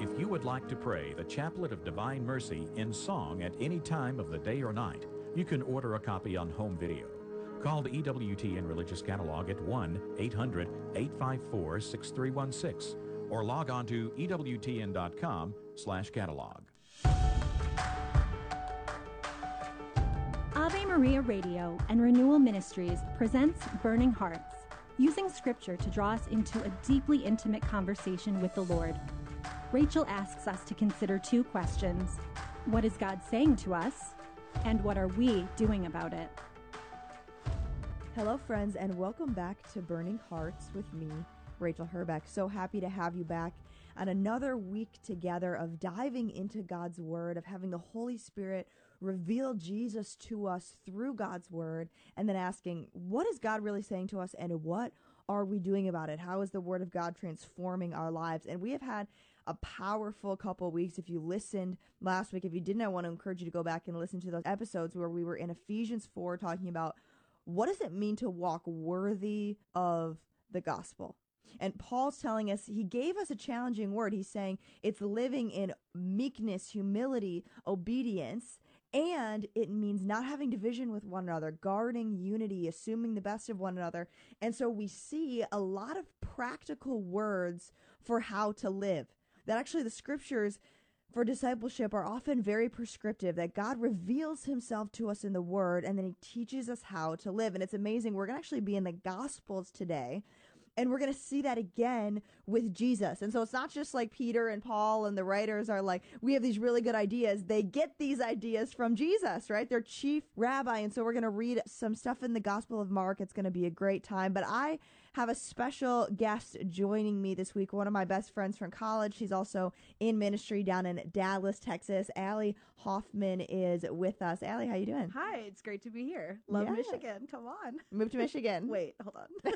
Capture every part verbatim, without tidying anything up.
If you would like to pray the Chaplet of Divine Mercy in song at any time of the day or night, you can order a copy on home video. Call the E W T N Religious Catalog at one eight hundred eight five four six three one six or log on to ewtn.com slash catalog. Ave Maria Radio and Renewal Ministries presents Burning Hearts, using Scripture to draw us into a deeply intimate conversation with the Lord. Rachel asks us to consider two questions. What is God saying to us? And what are we doing about it? Hello, friends, and welcome back to Burning Hearts with me, Rachel Herbeck. So happy to have you back on another week together of diving into God's Word, of having the Holy Spirit reveal Jesus to us through God's Word, and then asking, what is God really saying to us, and what are we doing about it? How is the Word of God transforming our lives? And we have had a powerful couple of weeks. If you listened last week, if you didn't, I want to encourage you to go back and listen to those episodes where we were in Ephesians four talking about what does it mean to walk worthy of the gospel. And Paul's telling us, he gave us a challenging word. He's saying it's living in meekness, humility, obedience, and it means not having division with one another, guarding unity, assuming the best of one another. And so we see a lot of practical words for how to live. That actually the scriptures for discipleship are often very prescriptive, that God reveals himself to us in the Word, and then he teaches us how to live. And it's amazing. We're going to actually be in the Gospels today, and we're going to see that again with Jesus. And so it's not just like Peter and Paul and the writers are like, we have these really good ideas. They get these ideas from Jesus, right? They're chief rabbi. And so we're going to read some stuff in the Gospel of Mark. It's going to be a great time. But I have a special guest joining me this week, one of my best friends from college. She's also in ministry down in Dallas, Texas. Allie Hoffman is with us. Allie, how you doing? Hi, it's great to be here. Love Yeah. Michigan. Come on. Move to Michigan. Wait, hold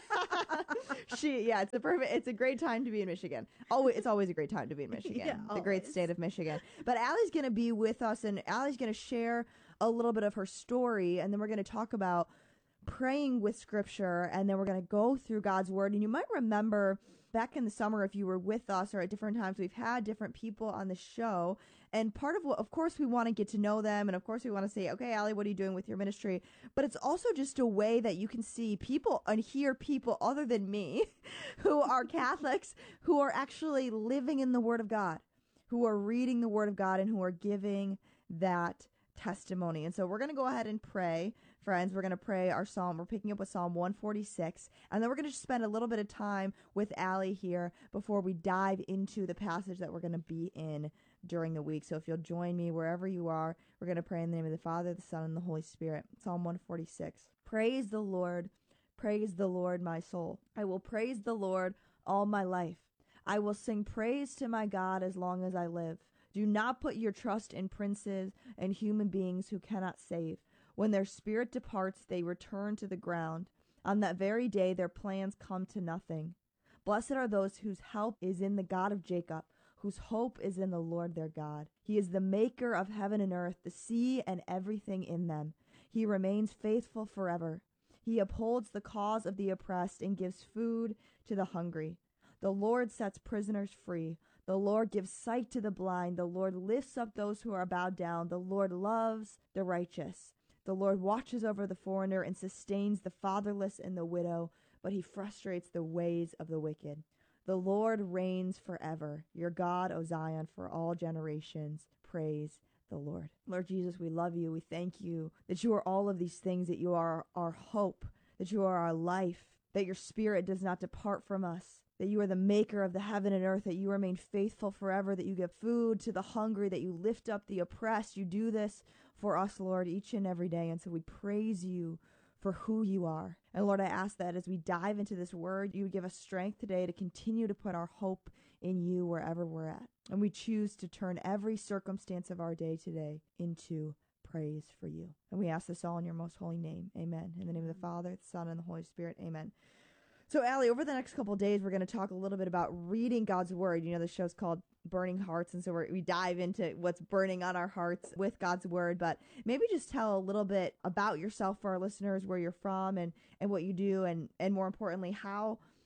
on. she, yeah, it's a perfect, it's a great time to be in Michigan. Oh, it's always a great time to be in Michigan, Yeah, the great always. state of Michigan. But Allie's going to be with us, and Allie's going to share a little bit of her story, and then we're going to talk about praying with Scripture, and then we're going to go through God's Word. And you might remember back in the summer, if you were with us or at different times, we've had different people on the show. And part of what, of course, we want to get to know them. And of course, we want to say, okay, Allie, what are you doing with your ministry? But it's also just a way that you can see people and hear people other than me who are Catholics, who are actually living in the Word of God, who are reading the Word of God, and who are giving that testimony. And so we're going to go ahead and pray. Friends, we're going to pray our psalm. We're picking up with Psalm one forty-six, and then we're going to spend a little bit of time with Allie here before we dive into the passage that we're going to be in during the week. So if you'll join me wherever you are, we're going to pray in the name of the Father, the Son, and the Holy Spirit. Psalm one forty-six. Praise the Lord. Praise the Lord, my soul. I will praise the Lord all my life. I will sing praise to my God as long as I live. Do not put your trust in princes and human beings who cannot save. When their spirit departs, they return to the ground. On that very day, their plans come to nothing. Blessed are those whose help is in the God of Jacob, whose hope is in the Lord their God. He is the maker of heaven and earth, the sea and everything in them. He remains faithful forever. He upholds the cause of the oppressed and gives food to the hungry. The Lord sets prisoners free. The Lord gives sight to the blind. The Lord lifts up those who are bowed down. The Lord loves the righteous. The Lord watches over the foreigner and sustains the fatherless and the widow, but he frustrates the ways of the wicked. The Lord reigns forever. Your God, O Zion, for all generations. Praise the Lord. Lord Jesus, we love you. We thank you that you are all of these things, that you are our hope, that you are our life, that your spirit does not depart from us, that you are the maker of the heaven and earth, that you remain faithful forever, that you give food to the hungry, that you lift up the oppressed. You do this for us, Lord, each and every day. And so we praise you for who you are. And Lord, I ask that as we dive into this word, you would give us strength today to continue to put our hope in you wherever we're at. And we choose to turn every circumstance of our day today into praise for you. And we ask this all in your most holy name. Amen. In the name of the Father, the Son, and the Holy Spirit. Amen. So, Allie, over the next couple of days, we're going to talk a little bit about reading God's Word. You know, the show's called Burning Hearts, and so we're, we dive into what's burning on our hearts with God's Word. But maybe just tell a little bit about yourself for our listeners, where you're from and, and what you do, and, and more importantly, how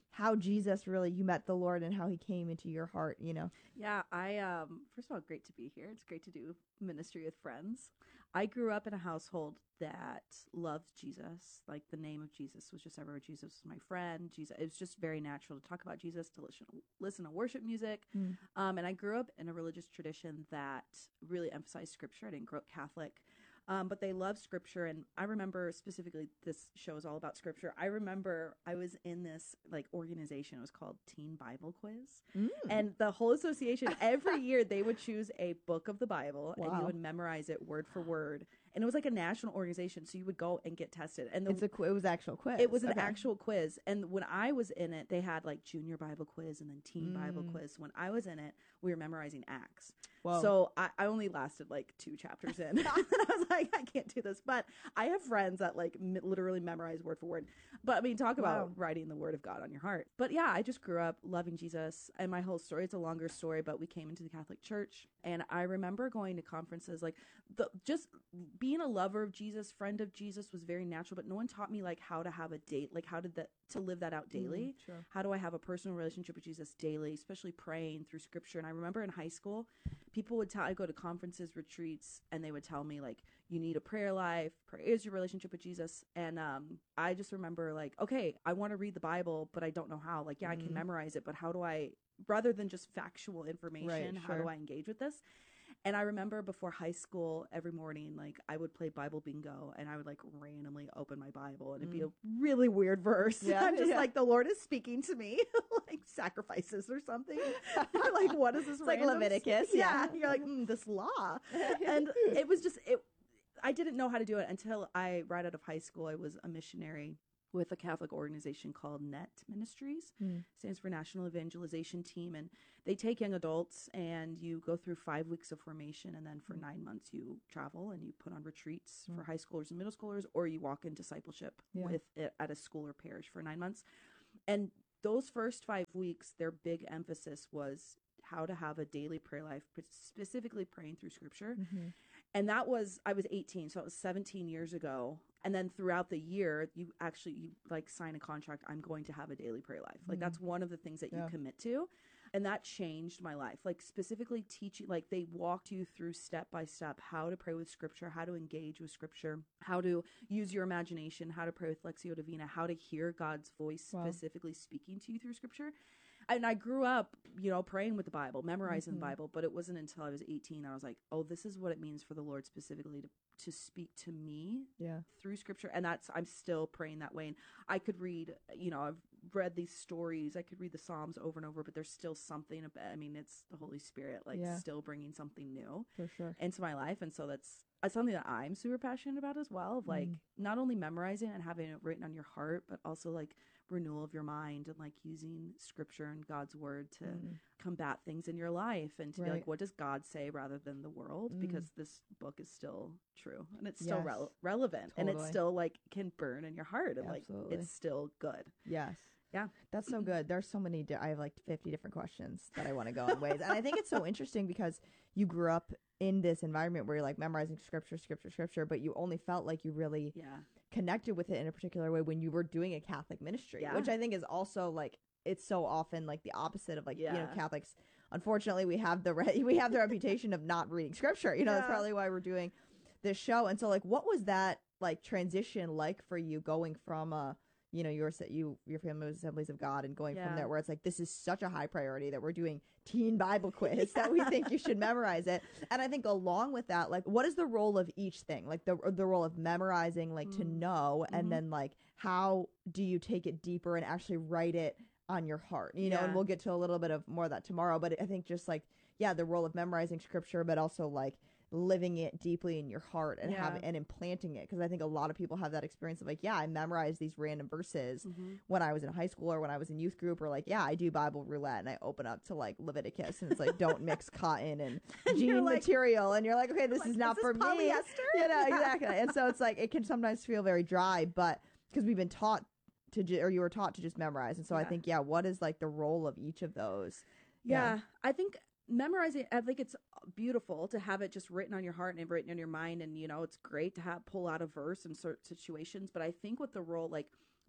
how Jesus really, you met the Lord and how he came into your heart, you know? Yeah, I um first of all, great to be here. It's great to do ministry with friends. I grew up in a household that loved Jesus. Like the name of Jesus was just everywhere. Jesus was my friend. Jesus, it was just very natural to talk about Jesus, to listen listen to worship music. Mm. Um, and I grew up in a religious tradition that really emphasized scripture. I didn't grow up Catholic. Um, but they love scripture. And I remember specifically, this show is all about scripture. I remember I was in this like organization. It was called Teen Bible Quiz. Mm. And the whole association, every year they would choose a book of the Bible and Wow. you would memorize it word for word. And it was like a national organization. So you would go and get tested. And the, It's a, qu- it was actual quiz. it was an Okay. actual quiz. And when I was in it, they had like junior Bible quiz and then teen Bible Mm. quiz. When I was in it, we were memorizing Acts. Whoa. So I, I only lasted like two chapters in. And I was like, I can't do this. But I have friends that like m- literally memorize word for word. But I mean, talk about Wow. writing the word of God on your heart. But yeah, I just grew up loving Jesus. And my whole story, it's a longer story, but we came into the Catholic Church. And I remember going to conferences, like the, just being a lover of Jesus, friend of Jesus was very natural. But no one taught me like how to have a date, like how did that, to live that out daily. Mm, sure. How do I have a personal relationship with Jesus daily, especially praying through scripture? And I remember in high school, people would tell, I go to conferences, retreats, and they would tell me like, you need a prayer life. Prayer is your relationship with Jesus. And um, I just remember like, okay, I want to read the Bible, but I don't know how. Like, yeah, I can Mhm. memorize it, but how do I, rather than just factual information, Right, how sure. do I engage with this? And I remember before high school, every morning, like I would play Bible bingo and I would like randomly open my Bible and it'd be a really weird verse. Yeah, I'm just yeah. like, the Lord is speaking to me, like sacrifices or something. You're like, what is this? It's like random Leviticus, s- Yeah. yeah. You're like, mm, this law. And it was just, it. I didn't know how to do it until I, right out of high school, I was a missionary with a Catholic organization called N E T Ministries. Mm. Stands for National Evangelization Team. And they take young adults and you go through five weeks of formation. And then for nine months, you travel and you put on retreats Mm. for high schoolers and middle schoolers, or you walk in discipleship Yeah. with it at a school or parish for nine months. And those first five weeks, their big emphasis was how to have a daily prayer life, specifically praying through scripture. Mhm. And that was, I was eighteen, so it was seventeen years ago. And then throughout the year, you actually, you like sign a contract, I'm going to have a daily prayer life. Like Mm. that's one of the things that Yeah. you commit to. And that changed my life. Like specifically teaching, like they walked you through step by step how to pray with scripture, how to engage with scripture, how to use your imagination, how to pray with Lectio Divina, how to hear God's voice Wow. specifically speaking to you through scripture. And I grew up, you know, praying with the Bible, memorizing Mhm. the Bible, but it wasn't until I was eighteen I was like, oh, this is what it means for the Lord specifically to, to speak to me Yeah. through scripture. And that's, I'm still praying that way. And I could read, you know, I've read these stories, I could read the Psalms over and over, but there's still something about, I mean, it's the Holy Spirit, like Yeah. still bringing something new For sure. into my life. And so that's, that's something that I'm super passionate about as well, of like Mm. not only memorizing and having it written on your heart, but also like renewal of your mind and like using scripture and God's word to Mm. combat things in your life and to be Right. like, what does God say rather than the world? Mm. Because this book is still true and it's still rele- Yes. relevant and it's Totally. still like can burn in your heart and Absolutely. like it's still good. Yes. Yeah. That's so good. There's so many, di- I have like fifty different questions that I want to go in ways. And I think it's so interesting because you grew up in this environment where you're like memorizing scripture, scripture, scripture, but you only felt like you really Yeah. connected with it in a particular way when you were doing a Catholic ministry, Yeah. which I think is also like, it's so often like the opposite of like, you know, Yeah. Catholics. Unfortunately, we have the re- we have the reputation of not reading scripture. You know, that's Yeah. probably why we're doing this show. And so like, what was that like transition like for you going from a, you know, your you your family was Assemblies of God and going Yeah. from there where it's like this is such a high priority that we're doing teen Bible quiz that we think you should memorize it. And I think along with that, like what is the role of each thing? Like the the role of memorizing, like to Mm. know, and Mhm. then like how do you take it deeper and actually write it on your heart? You know, and Yeah. we'll get to a little bit of more of that tomorrow. But I think just like yeah, the role of memorizing scripture, but also like living it deeply in your heart and Yeah. having and implanting it, because I think a lot of people have that experience of like yeah, I memorized these random verses Mm-hmm. when I was in high school or when I was in youth group, or like yeah, I do Bible roulette and I open up to like Leviticus and it's like don't mix cotton and And you're jean like- material, and you're like okay, this Like, is not this for me. polyester? You know, exactly. And so it's like it can sometimes feel very dry, but because we've been taught to ju- or you were taught to just memorize, and so I Yeah. think yeah, what is like the role of each of those? Yeah. I think memorizing, I think it's beautiful to have it just written on your heart and written on your mind. And, you know, it's great to have pull out a verse in certain situations. But I think with the role, like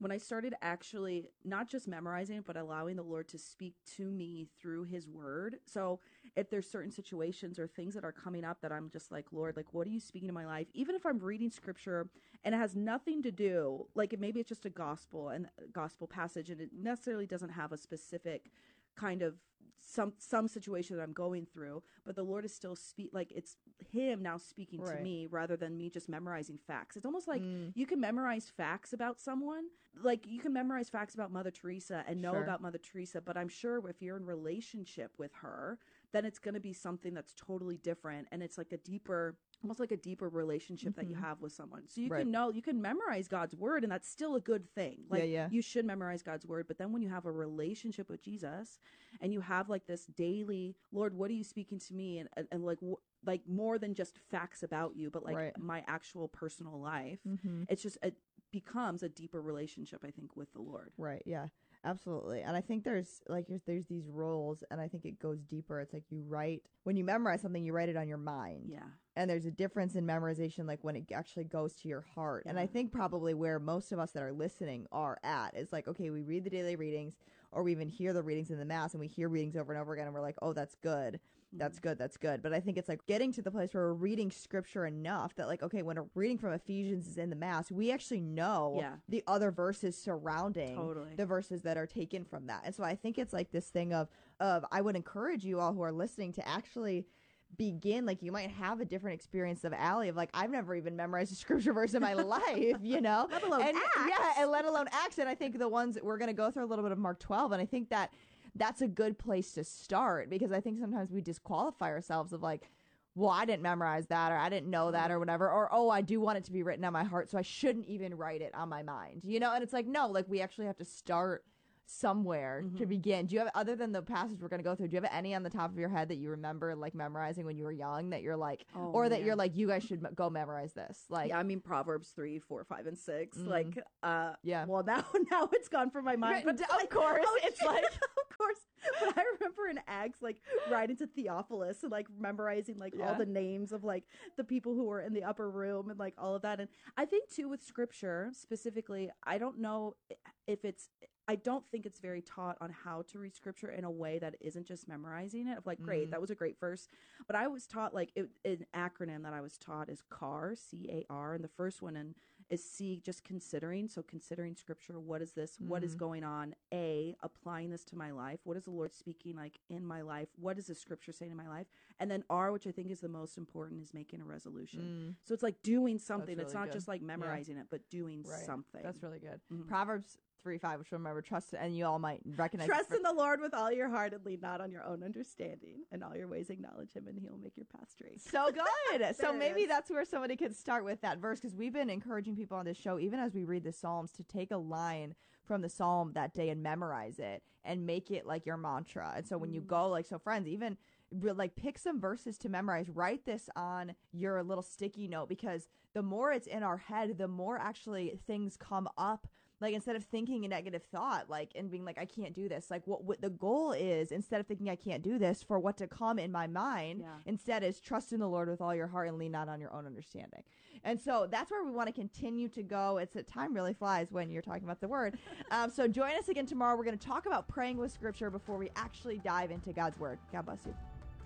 when I started actually not just memorizing it, but allowing the Lord to speak to me through his word. So if there's certain situations or things that are coming up that I'm just like, Lord, like, what are you speaking to my life? Even if I'm reading scripture and it has nothing to do, like, it, maybe it's just a gospel and gospel passage, and it necessarily doesn't have a specific kind of some some situation that I'm going through, but the Lord is still speak like it's him now speaking Right. to me rather than me just memorizing facts. It's almost like Mm. you can memorize facts about someone, like you can memorize facts about Mother Teresa and know Sure. about Mother Teresa, but I'm sure if you're in relationship with her, then it's going to be something that's totally different, and it's like a deeper, almost like a deeper relationship that you Mhm. have with someone. So you Right. can know, you can memorize God's word, and that's still a good thing. Like Yeah, yeah. you should memorize God's word, but then when you have a relationship with Jesus and you have like this daily, Lord, what are you speaking to me? And, and, and like, w- like more than just facts about you, but like Right. my actual personal life, Mm-hmm. it's just, it becomes a deeper relationship, I think, with the Lord. Right. Yeah. Absolutely. And I think there's like there's, there's these roles, and I think it goes deeper. It's like you write when you memorize something, you write it on your mind. Yeah. And there's a difference in memorization, like when it actually goes to your heart. And I Yeah. think probably where most of us that are listening are at is like, okay, we read the daily readings, or we even hear the readings in the Mass, and we hear readings over and over again, and we're like, oh, that's good. That's Mm-hmm. good. That's good. But I think it's like getting to the place where we're reading scripture enough that, like, okay, when a reading from Ephesians is in the Mass, we actually know Yeah. the other verses surrounding Totally. the verses that are taken from that. And so I think it's like this thing of, of I would encourage you all who are listening to actually begin, like, you might have a different experience of Allie of like, I've never even memorized a scripture verse in my life, you know? Let alone and, Acts. Yeah, and let alone Acts. And I think the ones we're going to go through a little bit of Mark twelve, and I think that that's a good place to start, because I think sometimes we disqualify ourselves of like, well, I didn't memorize that, or I didn't know that, or whatever, or, oh, I do want it to be written on my heart, so I shouldn't even write it on my mind, you know? And it's like, no, like, we actually have to start somewhere to Mhm. begin. Do you have, other than the passage we're going to go through, do you have any on the top of your head that you remember like memorizing when you were young that you're like, Oh, or that man. you're like, you guys should m- go memorize this? Like, Yeah, I mean Proverbs three, four, five, and six. Mm. Like, uh, Yeah. Well, now now it's gone from my mind. But Of like, course, oh, it's yeah, like- of course. But I remember in Acts, like riding to Theophilus and like memorizing like Yeah. all the names of like the people who were in the upper room and like all of that. And I think too with scripture specifically, I don't know if it's. I don't think it's very taught on how to read scripture in a way that isn't just memorizing it. Of like, great, Mm. that was a great verse. But I was taught like it, an acronym that I was taught is C A R, C A R, and the first one in is C, just considering. So considering scripture, what is this? What is Mhm. going on? A, applying this to my life. What is the Lord speaking like in my life? What is the scripture saying in my life? And then R, which I think is the most important, is making a resolution. Mm, So it's like doing something. really It's not good. just like memorizing it, but doing right. something. That's really good. Mhm. Proverbs three five, which remember, trust, and you all might recognize. Trust in the Lord with all your heart and lean not on your own understanding. And all your ways acknowledge him, and he will make your path straight. So good. So There it maybe is. that's where somebody could start with that verse, because we've been encouraging people on this show, even as we read the Psalms, to take a line from the Psalm that day and memorize it and make it like your mantra. And so when you Mm. go, like, so friends, even re- like pick some verses to memorize, write this on your little sticky note, because the more it's in our head, the more actually things come up. Like, instead of thinking a negative thought, like, and being like, I can't do this, like, what, what the goal is, instead of thinking I can't do this, for what to come in my mind, Yeah. instead is trust in the Lord with all your heart and lean not on your own understanding. And so that's where we want to continue to go. It's that time really flies when you're talking about the word. Um, so join us again tomorrow. We're going to talk about praying with scripture before we actually dive into God's word. God bless you.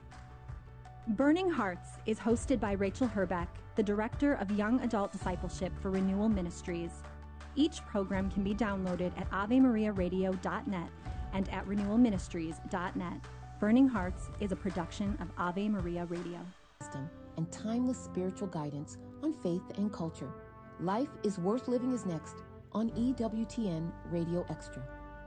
Burning Hearts is hosted by Rachel Herbeck, the Director of Young Adult Discipleship for Renewal Ministries. Each program can be downloaded at ave maria radio dot net and at renewal ministries dot net. Burning Hearts is a production of Ave Maria Radio. Wisdom and timeless spiritual guidance on faith and culture. Life is Worth Living is next on E W T N Radio Extra.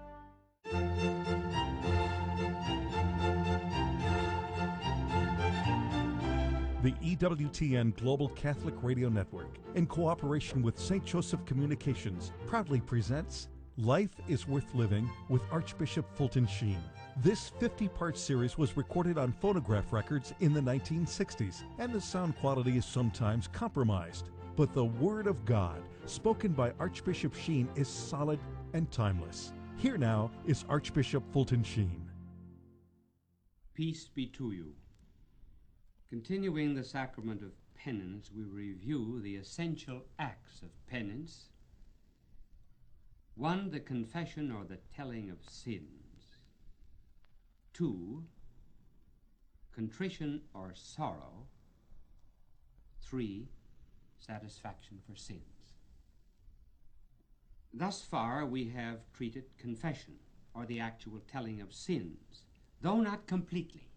The E W T N Global Catholic Radio Network, in cooperation with Saint Joseph Communications, proudly presents Life is Worth Living with Archbishop Fulton Sheen. This fifty-part series was recorded on phonograph records in the nineteen sixties, and the sound quality is sometimes compromised. But the Word of God, spoken by Archbishop Sheen, is solid and timeless. Here now is Archbishop Fulton Sheen. Peace be to you. Continuing the sacrament of penance, we review the essential acts of penance. One, the confession or the telling of sins. Two, contrition or sorrow. Three, satisfaction for sins. Thus far we have treated confession, or the actual telling of sins, though not completely.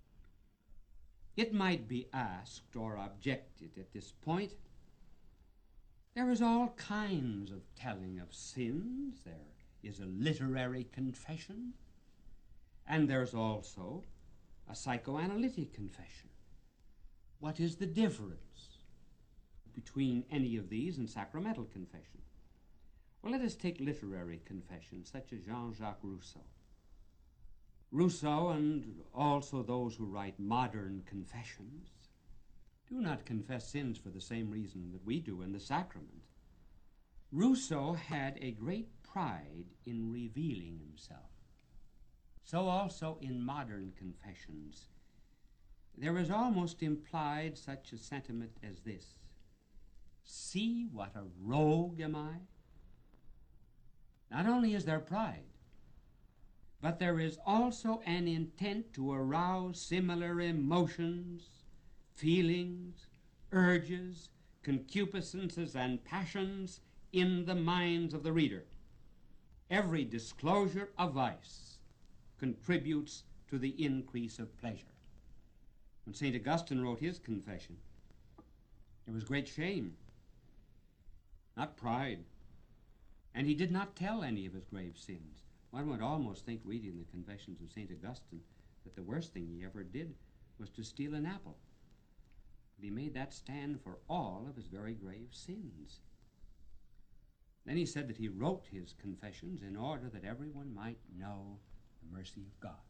It might be asked or objected at this point, there is all kinds of telling of sins. There is a literary confession, and there's also a psychoanalytic confession. What is the difference between any of these and sacramental confession? Well, let us take literary confession, such as Jean-Jacques Rousseau. Rousseau, and also those who write modern confessions, do not confess sins for the same reason that we do in the sacrament. Rousseau had a great pride in revealing himself. So also in modern confessions, there is almost implied such a sentiment as this: see what a rogue am I? Not only is there pride, but there is also an intent to arouse similar emotions, feelings, urges, concupiscences, and passions in the minds of the reader. Every disclosure of vice contributes to the increase of pleasure. When Saint Augustine wrote his confession, it was great shame, not pride. And he did not tell any of his grave sins. One would almost think, reading the confessions of Saint Augustine, that the worst thing he ever did was to steal an apple. But he made that stand for all of his very grave sins. Then he said that he wrote his confessions in order that everyone might know the mercy of God.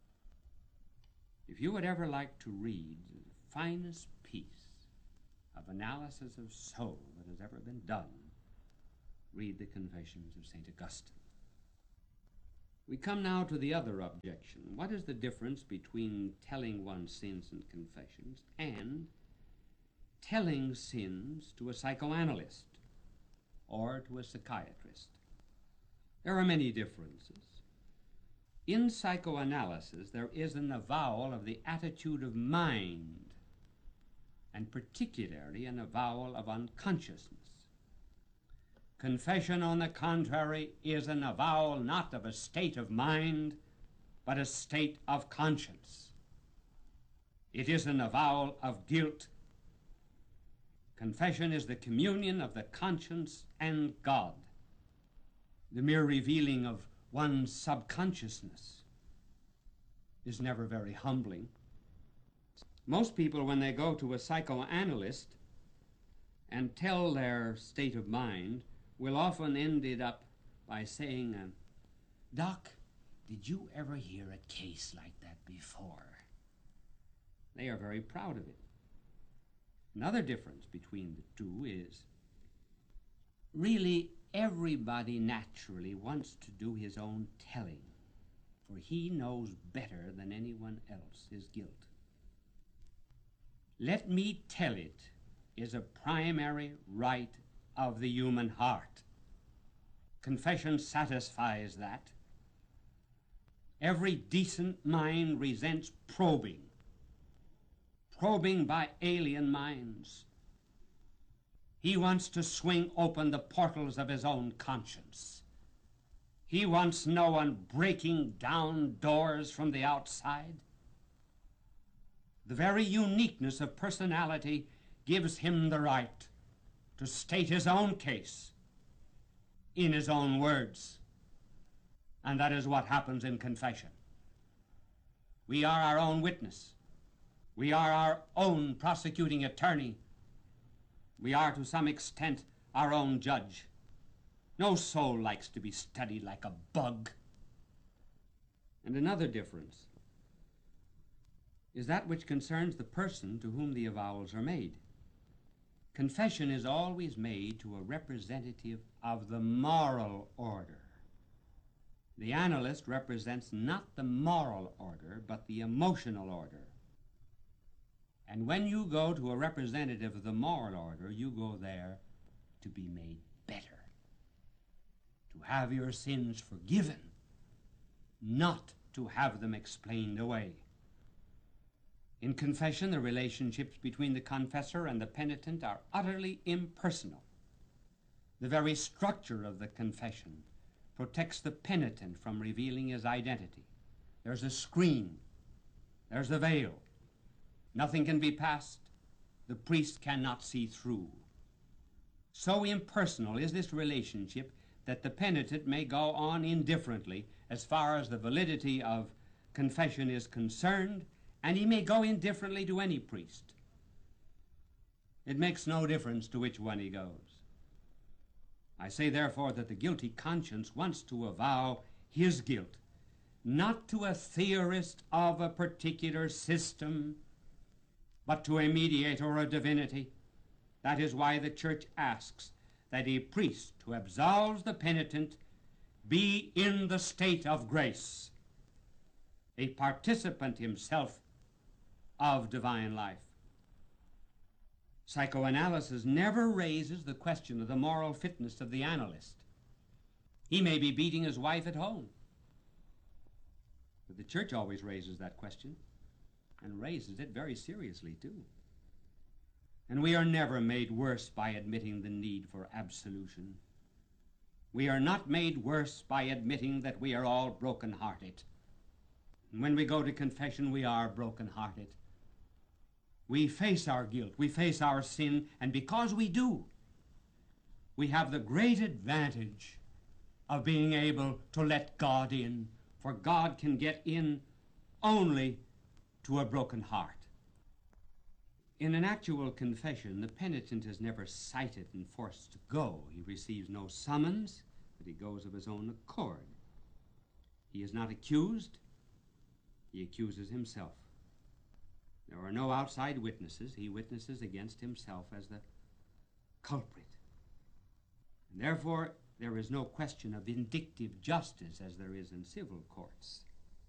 If you would ever like to read the finest piece of analysis of soul that has ever been done, read the confessions of Saint Augustine. We come now to the other objection. What is the difference between telling one's sins and confessions and telling sins to a psychoanalyst or to a psychiatrist? There are many differences. In psychoanalysis, there is an avowal of the attitude of mind, and particularly an avowal of unconsciousness. Confession, on the contrary, is an avowal not of a state of mind, but a state of conscience. It is an avowal of guilt. Confession is the communion of the conscience and God, the mere revealing of one's subconsciousness is never very humbling. Most people, when they go to a psychoanalyst and tell their state of mind, will often end it up by saying, um, Doc, did you ever hear a case like that before? They are very proud of it. Another difference between the two is really everybody naturally wants to do his own telling, for he knows better than anyone else his guilt. Let me tell it is a primary right of the human heart. Confession satisfies that. Every decent mind resents probing, probing by alien minds. He wants to swing open the portals of his own conscience. He wants no one breaking down doors from the outside. The very uniqueness of personality gives him the right to state his own case in his own words. And that is what happens in confession. We are our own witness. We are our own prosecuting attorney. We are, to some extent, our own judge. No soul likes to be studied like a bug. And another difference is that which concerns the person to whom the avowals are made. Confession is always made to a representative of the moral order. The analyst represents not the moral order, but the emotional order. And when you go to a representative of the moral order, you go there to be made better, to have your sins forgiven, not to have them explained away. In confession, the relationships between the confessor and the penitent are utterly impersonal. The very structure of the confession protects the penitent from revealing his identity. There's a screen. There's a veil. Nothing can be passed. The priest cannot see through. So impersonal is this relationship that the penitent may go on indifferently as far as the validity of confession is concerned, and he may go indifferently to any priest. It makes no difference to which one he goes. I say, therefore, that the guilty conscience wants to avow his guilt, not to a theorist of a particular system, but to a mediator or a divinity. That is why the Church asks that a priest who absolves the penitent be in the state of grace, a participant himself of divine life. Psychoanalysis never raises the question of the moral fitness of the analyst. He may be beating his wife at home. But the Church always raises that question, and raises it very seriously, too. And we are never made worse by admitting the need for absolution. We are not made worse by admitting that we are all broken-hearted. And when we go to confession, we are broken-hearted. We face our guilt, we face our sin, and because we do, we have the great advantage of being able to let God in, for God can get in only to a broken heart. In an actual confession, the penitent is never cited and forced to go. He receives no summons, but he goes of his own accord. He is not accused, he accuses himself. There are no outside witnesses. He witnesses against himself as the culprit. And therefore, there is no question of vindictive justice as there is in civil courts.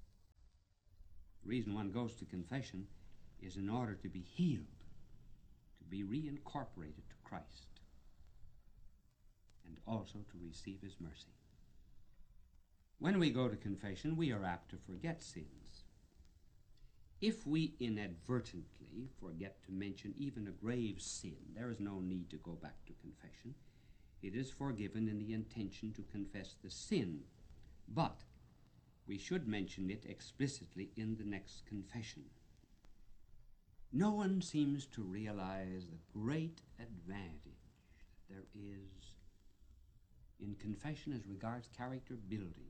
The reason one goes to confession is in order to be healed, to be reincorporated to Christ, and also to receive his mercy. When we go to confession, we are apt to forget sins. If we inadvertently forget to mention even a grave sin, there is no need to go back to confession. It is forgiven in the intention to confess the sin, but we should mention it explicitly in the next confession. No one seems to realize the great advantage that there is in confession as regards character building.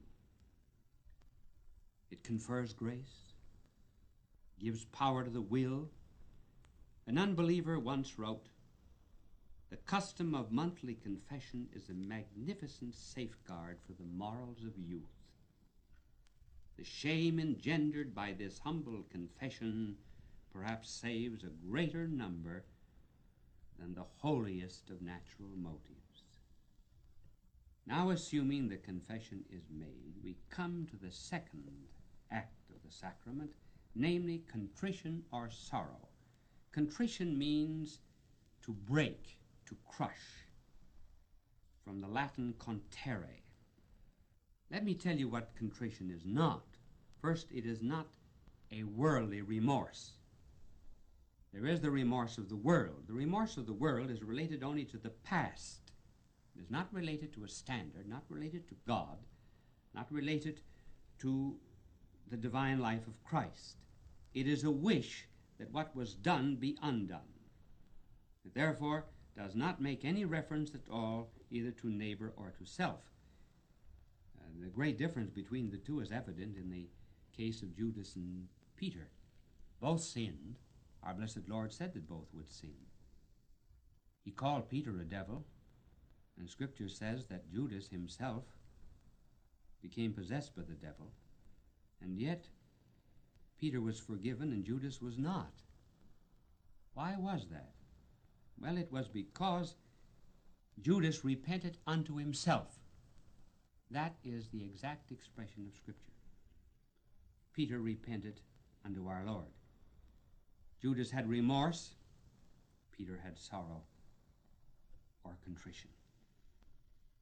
It confers grace, gives power to the will. An unbeliever once wrote, "The custom of monthly confession is a magnificent safeguard for the morals of youth. The shame engendered by this humble confession perhaps saves a greater number than the holiest of natural motives." Now, assuming the confession is made, we come to the second act of the sacrament, namely contrition or sorrow. Contrition means to break, to crush, from the Latin contere. Let me tell you what contrition is not. First, it is not a worldly remorse. There is the remorse of the world. The remorse of the world is related only to the past. It is not related to a standard, not related to God, not related to the divine life of Christ. It is a wish that what was done be undone. It therefore does not make any reference at all either to neighbor or to self. Uh, the great difference between the two is evident in the case of Judas and Peter. Both sinned. Our blessed Lord said that both would sin. He called Peter a devil, and Scripture says that Judas himself became possessed by the devil, and yet Peter was forgiven and Judas was not. Why was that? Well, it was because Judas repented unto himself. That is the exact expression of Scripture. Peter repented unto our Lord. Judas had remorse, Peter had sorrow or contrition.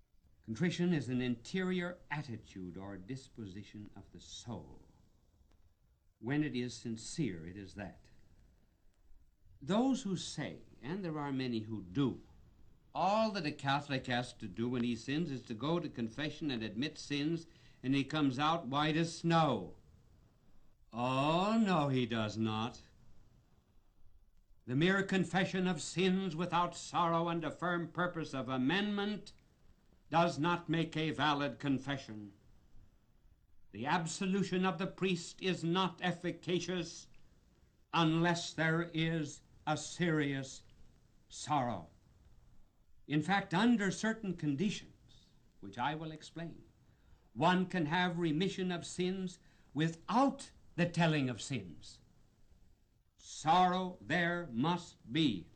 Contrition is an interior attitude or disposition of the soul. When it is sincere, it is that. Those who say, and there are many who do, all that a Catholic has to do when he sins is to go to confession and admit sins, and he comes out white as snow. Oh, no, he does not. The mere confession of sins without sorrow and a firm purpose of amendment does not make a valid confession. The absolution of the priest is not efficacious unless there is a serious sorrow. In fact, under certain conditions, which I will explain, one can have remission of sins without the telling of sins. Sorrow there must be.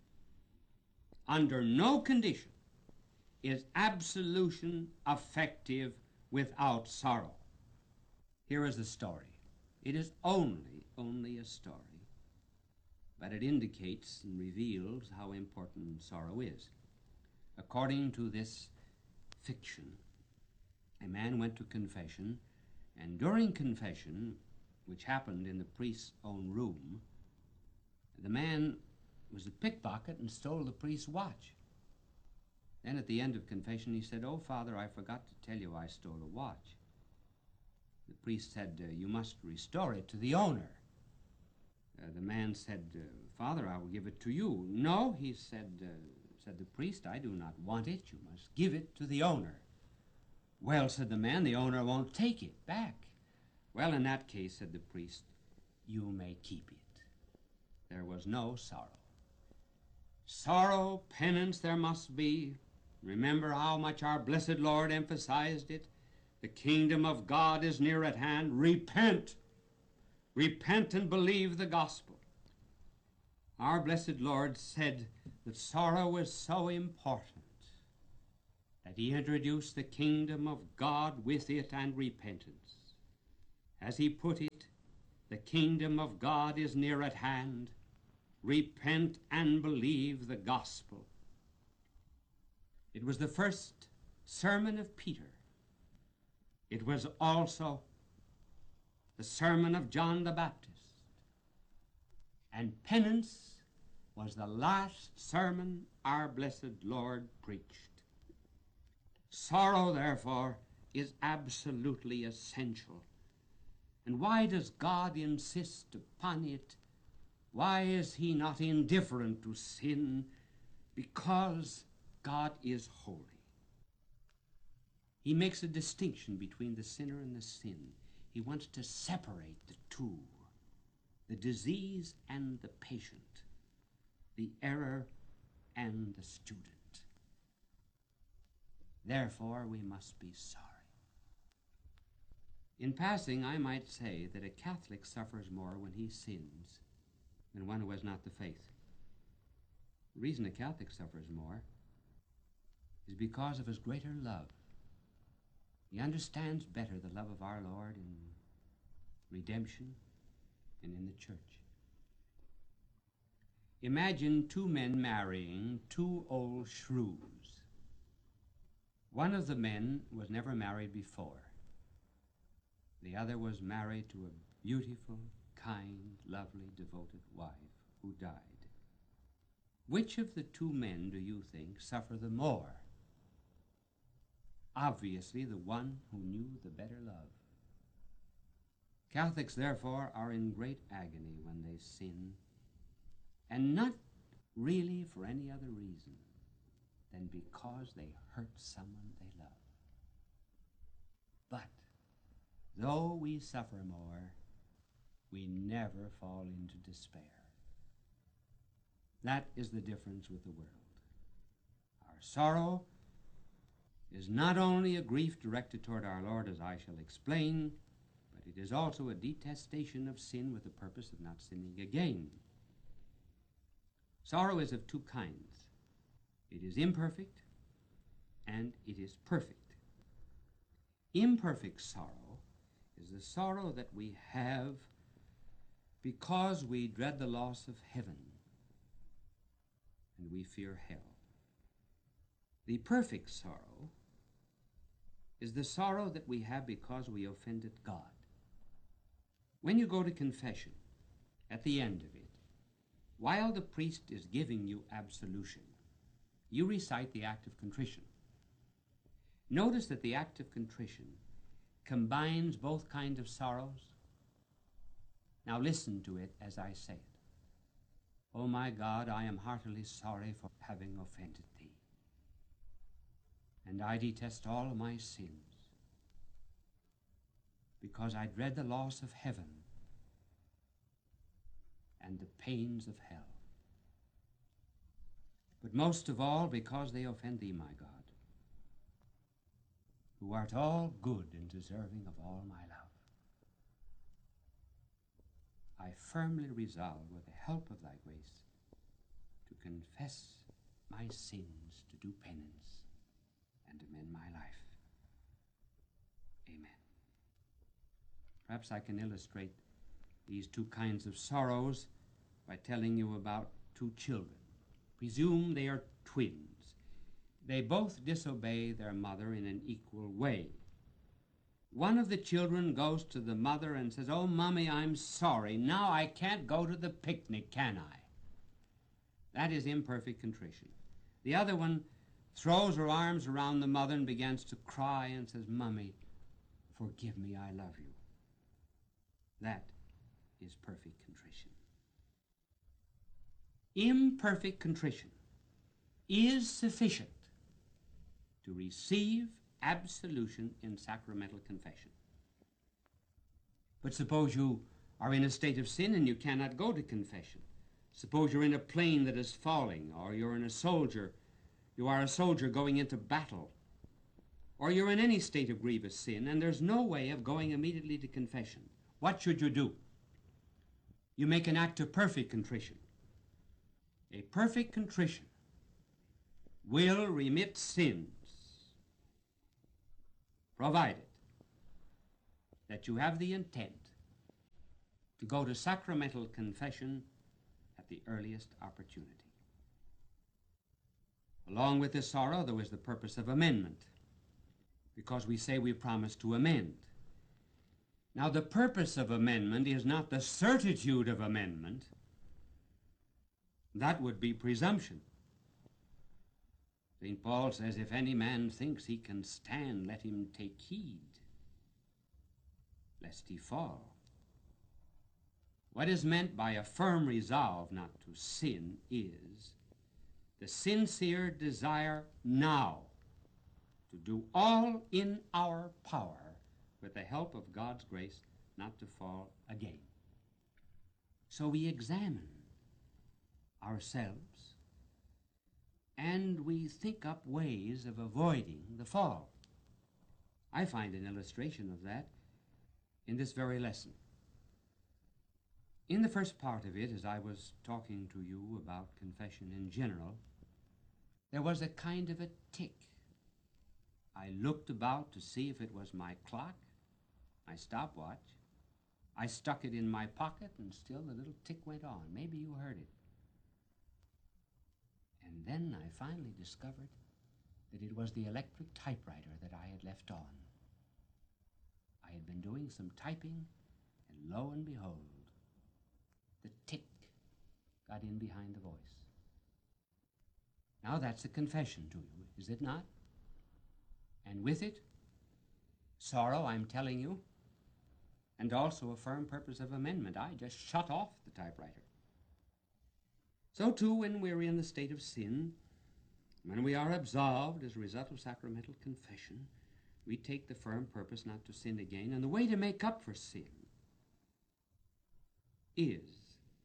Under no condition is absolution effective without sorrow. Here is the story. It is only, only a story, but it indicates and reveals how important sorrow is. According to this fiction, a man went to confession, and during confession, which happened in the priest's own room, the man was a pickpocket and stole the priest's watch. Then at the end of confession, he said, "Oh, Father, I forgot to tell you I stole a watch." The priest said, uh, "You must restore it to the owner." Uh, the man said, uh, "Father, I will give it to you." "No," he said, uh, said the priest, "I do not want it. You must give it to the owner." "Well," said the man, "the owner won't take it back." "Well, in that case," said the priest, "you may keep it." There was no sorrow. Sorrow, penance there must be. Remember how much our blessed Lord emphasized it. The kingdom of God is near at hand. Repent. Repent and believe the gospel. Our blessed Lord said that sorrow was so important that he introduced the kingdom of God with it and repentance. As he put it, the kingdom of God is near at hand. Repent and believe the gospel. It was the first sermon of Peter. It was also the sermon of John the Baptist. And penance was the last sermon our blessed Lord preached. Sorrow, therefore, is absolutely essential. And why does God insist upon it? Why is he not indifferent to sin? Because God is holy. He makes a distinction between the sinner and the sin. He wants to separate the two, the disease and the patient, the error and the student. Therefore, we must be sorry. In passing, I might say that a Catholic suffers more when he sins than one who has not the faith. The reason a Catholic suffers more is because of his greater love. He understands better the love of our Lord in redemption and in the church. Imagine two men marrying two old shrews. One of the men was never married before. The other was married to a beautiful, kind, lovely, devoted wife who died. Which of the two men do you think suffer the more? Obviously, the one who knew the better love. Catholics, therefore, are in great agony when they sin, and not really for any other reason than because they hurt someone they love. But though we suffer more, we never fall into despair. That is the difference with the world. Our sorrow is not only a grief directed toward our Lord, as I shall explain, but it is also a detestation of sin with the purpose of not sinning again. Sorrow is of two kinds. It is imperfect and it is perfect. Imperfect sorrow is the sorrow that we have because we dread the loss of heaven and we fear hell. The perfect sorrow is the sorrow that we have because we offended God. When you go to confession, at the end of it, while the priest is giving you absolution, you recite the act of contrition. Notice that the act of contrition combines both kinds of sorrows. Now listen to it as I say it. O my God, I am heartily sorry for having offended thee, and I detest all my sins, because I dread the loss of heaven and the pains of hell, but most of all because they offend thee, my God, who art all good and deserving of all my love. I firmly resolve, with the help of thy grace, to confess my sins, to do penance, and amend my life. Amen. Perhaps I can illustrate these two kinds of sorrows by telling you about two children. Presume they are twins. They both disobey their mother in an equal way. One of the children goes to the mother and says, "Oh, Mommy, I'm sorry. Now I can't go to the picnic, can I?" That is imperfect contrition. The other one throws her arms around the mother and begins to cry and says, "Mommy, forgive me, I love you." That is perfect contrition. Imperfect contrition is sufficient to receive absolution in sacramental confession. But suppose you are in a state of sin and you cannot go to confession. Suppose you're in a plane that is falling, or you're in a soldier, you are a soldier going into battle, or you're in any state of grievous sin, and there's no way of going immediately to confession. What should you do? You make an act of perfect contrition. A perfect contrition will remit sins, provided that you have the intent to go to sacramental confession at the earliest opportunity. Along with this sorrow, there was the purpose of amendment, because we say we promise to amend. Now, the purpose of amendment is not the certitude of amendment. That would be presumption. Saint Paul says, "If any man thinks he can stand, let him take heed, lest he fall." What is meant by a firm resolve not to sin is the sincere desire now to do all in our power, with the help of God's grace, not to fall again. So we examine ourselves, and we think up ways of avoiding the fall. I find an illustration of that in this very lesson. In the first part of it, as I was talking to you about confession in general, there was a kind of a tick. I looked about to see if it was my clock, my stopwatch. I stuck it in my pocket, and still the little tick went on. Maybe you heard it. And then I finally discovered that it was the electric typewriter that I had left on. I had been doing some typing, and lo and behold, the tick got in behind the voice. Now that's a confession to you, is it not? And with it, sorrow, I'm telling you, and also a firm purpose of amendment. I just shut off the typewriter. So too, when we're in the state of sin, when we are absolved as a result of sacramental confession, we take the firm purpose not to sin again. And the way to make up for sin is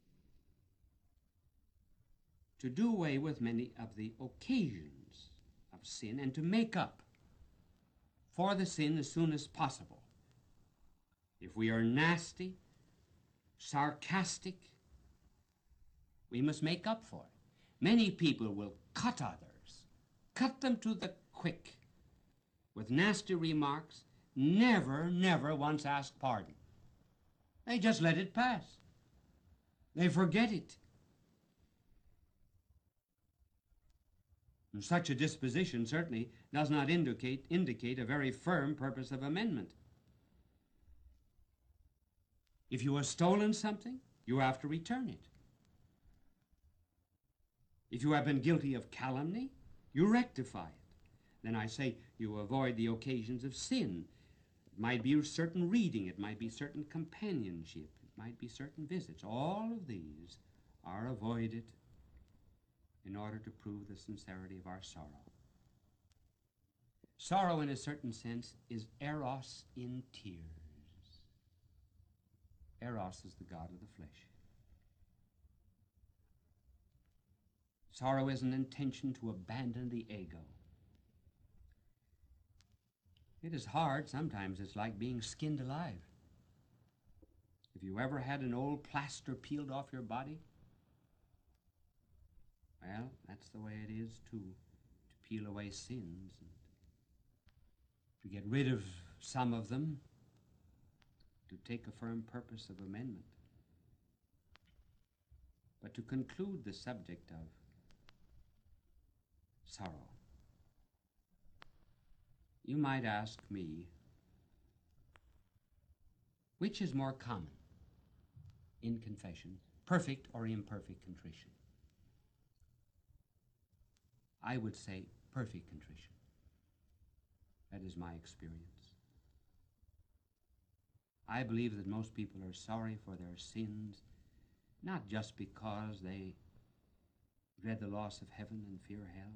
to do away with many of the occasions of sin and to make up for the sin as soon as possible. If we are nasty, sarcastic, we must make up for it. Many people will cut others, cut them to the quick, with nasty remarks, never, never once ask pardon. They just let it pass. They forget it. And such a disposition certainly does not indicate, indicate a very firm purpose of amendment. If you have stolen something, you have to return it. If you have been guilty of calumny, you rectify it. Then I say you avoid the occasions of sin. It might be certain reading, it might be certain companionship, it might be certain visits. All of these are avoided in order to prove the sincerity of our sorrow. Sorrow, in a certain sense, is eros in tears. Eros is the god of the flesh. Sorrow is an intention to abandon the ego. It is hard. Sometimes it's like being skinned alive. If you ever had an old plaster peeled off your body, well, that's the way it is too, to peel away sins and to get rid of some of them, to take a firm purpose of amendment. But to conclude the subject of sorrow, you might ask me, which is more common in confession, perfect or imperfect contrition? I would say perfect contrition. That is my experience. I believe that most people are sorry for their sins, not just because they dread the loss of heaven and fear hell.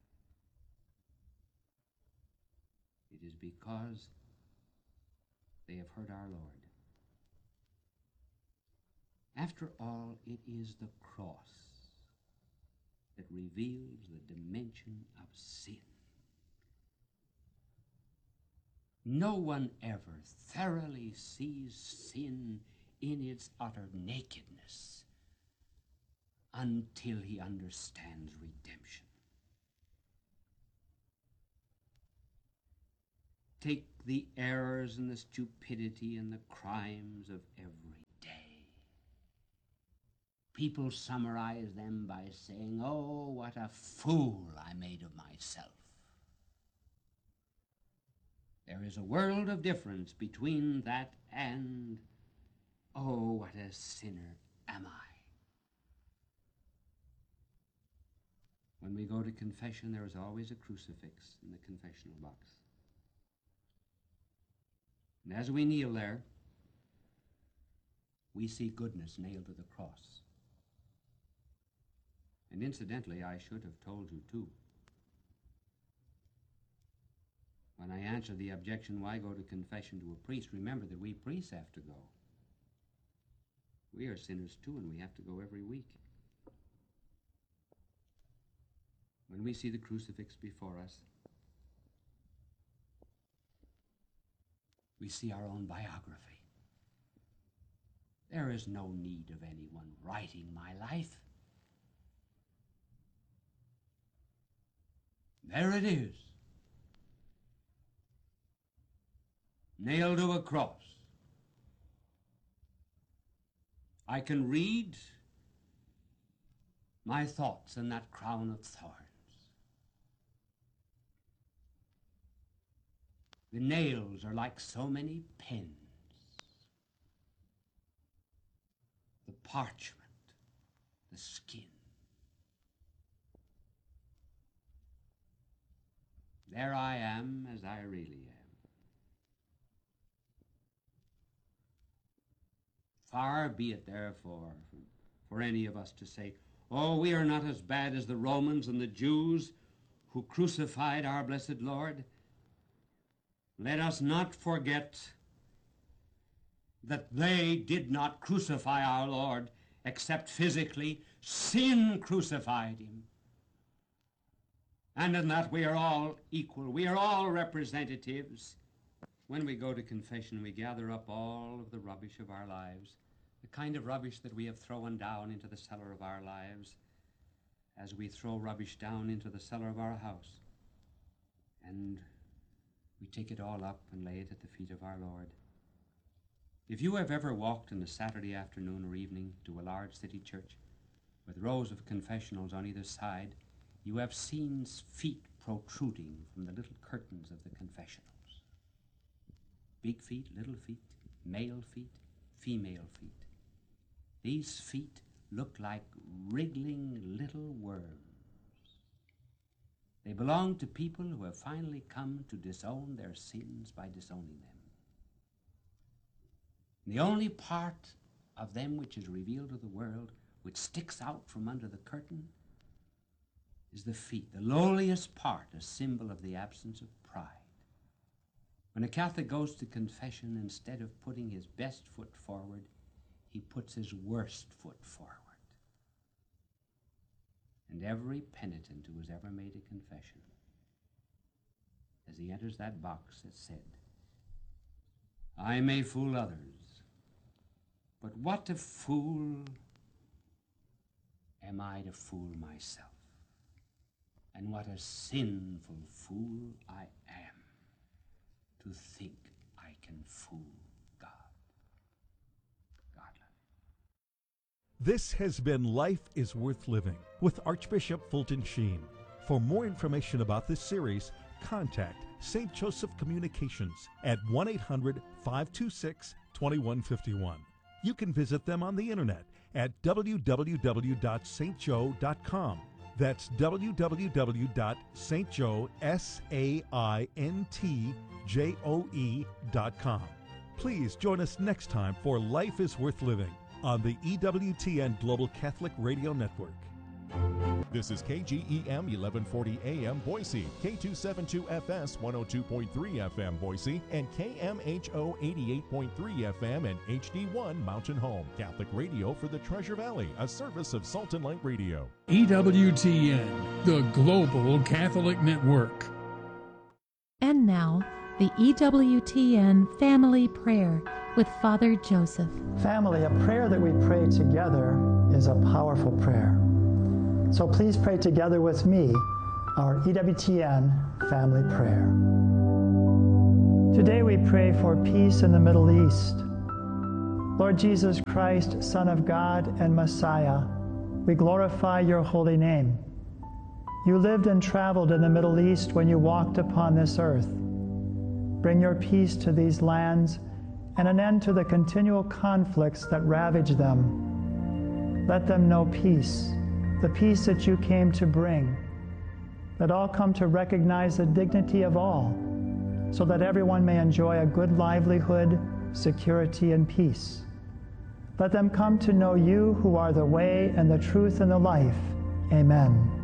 It is because they have hurt our Lord. After all, it is the cross that reveals the dimension of sin. No one ever thoroughly sees sin in its utter nakedness until he understands redemption. Take the errors and the stupidity and the crimes of every day. People summarize them by saying, "Oh, what a fool I made of myself." There is a world of difference between that and, "Oh, what a sinner am I." When we go to confession, there is always a crucifix in the confessional box. And as we kneel there, we see goodness nailed to the cross. And incidentally, I should have told you too. When I answer the objection, why go to confession to a priest, remember that we priests have to go. We are sinners too, and we have to go every week. When we see the crucifix before us, we see our own biography. There is no need of anyone writing my life. There it is, nailed to a cross. I can read my thoughts in that crown of thorns. The nails are like so many pens. The parchment, the skin. There I am as I really am. Far be it, therefore, for any of us to say, "Oh, we are not as bad as the Romans and the Jews who crucified our blessed Lord." Let us not forget that they did not crucify our Lord except physically. Sin crucified him. And in that we are all equal. We are all representatives. When we go to confession, we gather up all of the rubbish of our lives, the kind of rubbish that we have thrown down into the cellar of our lives, as we throw rubbish down into the cellar of our house. And we take it all up and lay it at the feet of our Lord. If you have ever walked on a Saturday afternoon or evening to a large city church with rows of confessionals on either side, you have seen feet protruding from the little curtains of the confessionals. Big feet, little feet, male feet, female feet. These feet look like wriggling little worms. They belong to people who have finally come to disown their sins by disowning them. The only part of them which is revealed to the world, which sticks out from under the curtain, is the feet, the lowliest part, a symbol of the absence of pride. When a Catholic goes to confession, instead of putting his best foot forward, he puts his worst foot forward. And every penitent who has ever made a confession, as he enters that box, has said, I may fool others, but what a fool am I to fool myself? And what a sinful fool I am to think I can fool God. God love you. This has been Life is Worth Living with Archbishop Fulton Sheen. For more information about this series, contact Saint Joseph Communications at one eight hundred, five two six, two one five one. You can visit them on the internet at w w w dot st joe dot com. That's w w w dot st joe dot com. Please join us next time for Life is Worth Living on the E W T N Global Catholic Radio Network. This is K G E M eleven forty A M Boise, K two seventy-two F S one oh two point three F M Boise, and K M H O eighty-eight point three F M and H D one Mountain Home. Catholic radio for the Treasure Valley, a service of Salt and Light Radio. E W T N, the Global Catholic Network. And now, the E W T N Family Prayer with Father Joseph. Family, a prayer that we pray together is a powerful prayer. So please pray together with me our E W T N Family Prayer. Today we pray for peace in the Middle East. Lord Jesus Christ, Son of God and Messiah, we glorify your holy name. You lived and traveled in the Middle East when you walked upon this earth. Bring your peace to these lands and an end to the continual conflicts that ravage them. Let them know peace, the peace that you came to bring. Let all come to recognize the dignity of all, so that everyone may enjoy a good livelihood, security, and peace. Let them come to know you who are the way and the truth and the life. Amen.